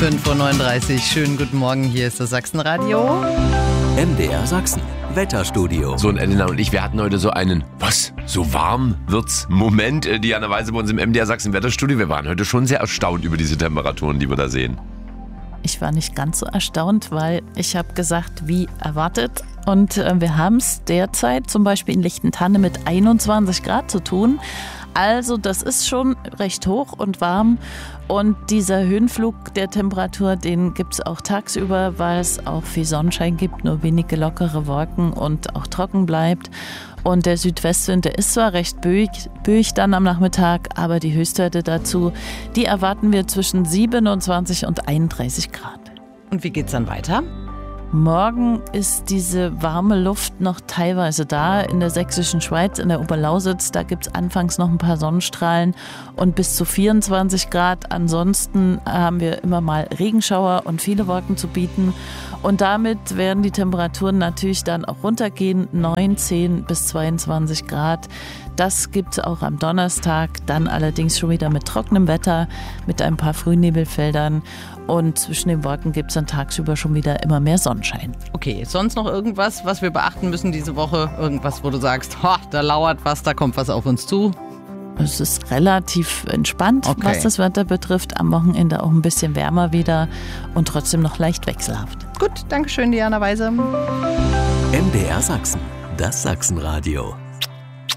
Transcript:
5:39 Uhr. Schönen guten Morgen, hier ist das Sachsenradio. MDR Sachsen, Wetterstudio. So, und Elena und ich, wir hatten heute so einen, so warm wird's Moment. Diana Weise bei uns im MDR Sachsen Wetterstudio. Wir waren heute schon sehr erstaunt über diese Temperaturen, die wir da sehen. Ich war nicht ganz so erstaunt, weil ich habe gesagt, wie erwartet. Und wir haben es derzeit zum Beispiel in Lichtentanne mit 21 Grad zu tun. Also das ist schon recht hoch und warm. Und dieser Höhenflug der Temperatur, den gibt es auch tagsüber, weil es auch viel Sonnenschein gibt, nur wenige lockere Wolken und auch trocken bleibt. Und der Südwestwind, der ist zwar recht böig dann am Nachmittag, aber die Höchstwerte dazu, die erwarten wir zwischen 27 und 31 Grad. Und wie geht's dann weiter? Morgen ist diese warme Luft noch teilweise da in der sächsischen Schweiz, in der Oberlausitz. Da gibt es anfangs noch ein paar Sonnenstrahlen und bis zu 24 Grad. Ansonsten haben wir immer mal Regenschauer und viele Wolken zu bieten. Und damit werden die Temperaturen natürlich dann auch runtergehen, 19 bis 22 Grad. Das gibt es auch am Donnerstag, dann allerdings schon wieder mit trockenem Wetter, mit ein paar Frühnebelfeldern. Und zwischen den Wolken gibt es dann tagsüber schon wieder immer mehr Sonnenschein. Okay, sonst noch irgendwas, was wir beachten müssen diese Woche? Irgendwas, wo du sagst, da lauert was, da kommt was auf uns zu? Es ist relativ entspannt, was das Wetter betrifft. Am Wochenende auch ein bisschen wärmer wieder und trotzdem noch leicht wechselhaft. Gut, danke schön, Diana Weise. MDR Sachsen, das Sachsenradio.